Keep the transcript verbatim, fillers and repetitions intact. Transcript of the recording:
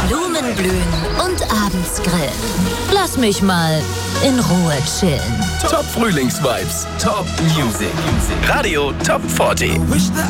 Blumen blühen und abends grillen. Lass mich mal in Ruhe chillen. Top Frühlingsvibes, Top Music. Radio Top vierzig.